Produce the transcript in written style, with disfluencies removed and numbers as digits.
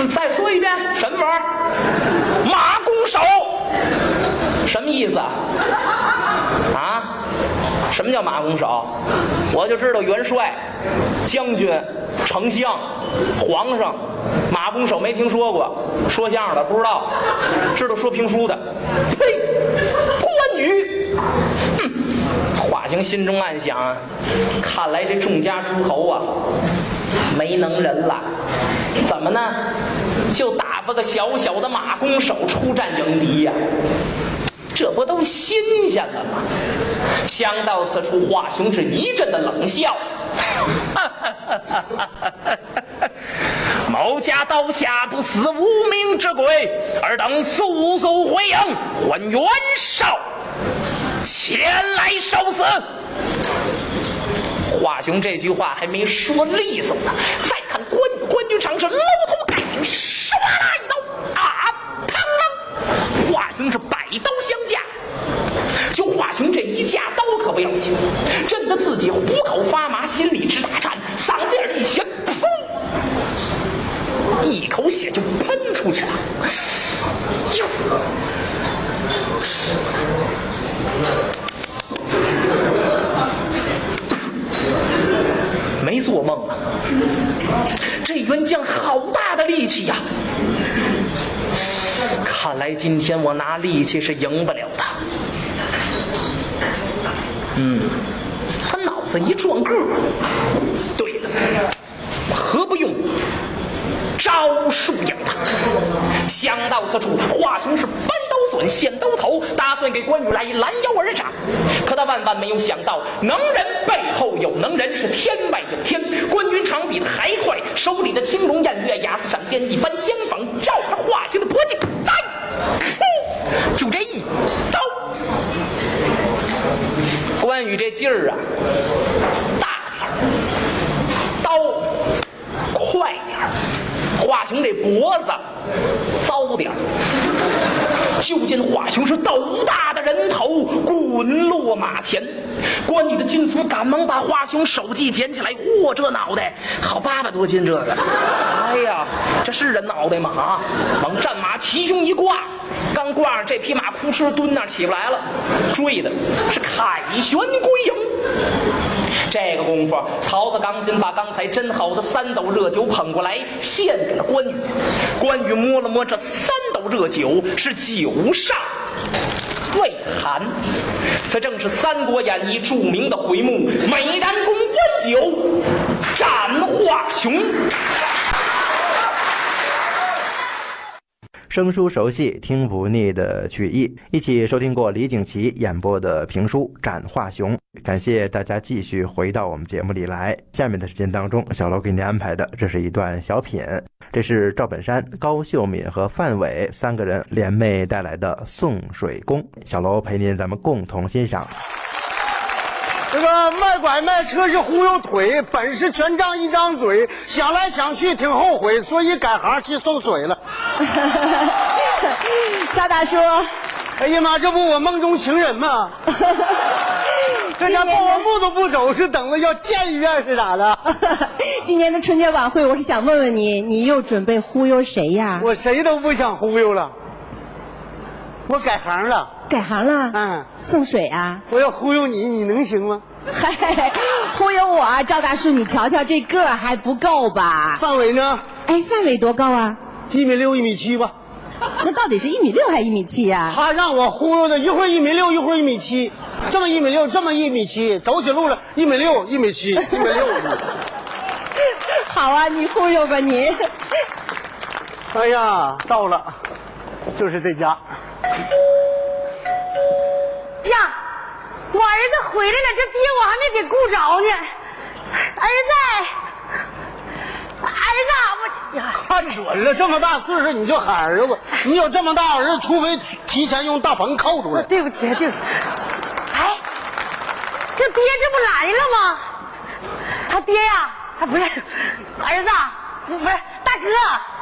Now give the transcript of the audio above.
再说一遍，什么玩意儿？马弓手，什么意思啊？啊？什么叫马弓手？我就知道元帅、将军、丞相、皇上，马弓手没听说过。说相声的不知道，知道说评书的。呸！关羽，华雄心中暗想：看来这众家诸侯啊，没能人了。怎么呢？就打发个小小的马弓手出战迎敌呀？这不都新鲜了吗？想到此处，华雄是一阵的冷笑。某家刀下不死无名之鬼，尔等速速回营，还袁绍前来受死。华雄这句话还没说利索呢，再看关军长是搂头盖顶，唰啦一刀啊，嘡啷，华雄是百刀相架。就华雄这一架刀可不要紧，震得自己虎口发麻，心里直打颤，嗓子眼一旋，噗，一口血就喷出去了。哟，没做梦啊！这袁将好大的力气呀！看来今天我拿力气是赢不了他。他脑子一转个儿。对了，何不用招数赢他？想到此处，华雄是搬刀损现刀头，打算给关羽来一拦腰而斩。可他万万没有想到，能人背后有能人，是天外有天。关军长比他还快，手里的青龙偃月牙似闪电一般相仿，照着华雄的脖颈，就这一刀。关羽这劲儿啊，大点儿，刀快点儿，华雄这脖子糟点儿。就见华雄是斗大的人头滚落马前，关羽的军卒赶忙把华雄手技捡起来，嚯，这脑袋好800多斤，这个，哎呀，这是人脑袋吗？啊，往战马齐胸一挂，刚挂上这匹马，哭哧蹲那儿起不来了，追的是凯旋归营。这个功夫，曹操赶紧把刚才斟好的3斗热酒捧过来，献给了关羽。关羽摸了摸这3斗热酒，是酒上未寒。此正是《三国演义》著名的回目：美髯公关酒，斩华雄。 生疏熟悉，听不腻的曲艺，一起收听过李景琦演播的评书《斩华雄》。感谢大家继续回到我们节目里来。下面的时间当中，小楼给您安排的这是一段小品，这是赵本山、高秀敏和范伟3个人联袂带来的《送水工》，小楼陪您咱们共同欣赏。 这个卖拐卖车是忽悠腿，本事全仗一张嘴，想来想去挺后悔，所以改行去送水了。 赵大叔， 哎呀妈，这不我梦中情人吗？这家报完幕都不走，是等着要见一面是咋的？ 今年的春节晚会，我是想问问你，你又准备忽悠谁呀？ 我谁都不想忽悠了，我改行了。 改行了？送水啊？ 我要忽悠你，你能行吗？ 嗨，忽悠我啊，赵大叔，你瞧瞧这个儿还不够吧？ 范伟呢？ 哎，范伟多高啊 ？1.6米、1.7米吧。 那到底是1.6米还是1.7米呀？ 他让我忽悠的，一会儿1.6米，一会儿1.7米，这么1.6米，这么1.7米，走起路来1.6米、1.7米、1.6米。 好啊，你忽悠吧你。 哎呀，到了，就是这家。 呀，我儿子回来了，这爹我还没给顾着呢。儿子，我呀， 看准了，这么大岁数你就喊儿子，你有这么大儿子，除非提前用大棚扣出来。 对不起。哎，这爹这不来了吗？他爹呀，他不是儿子，不是大哥。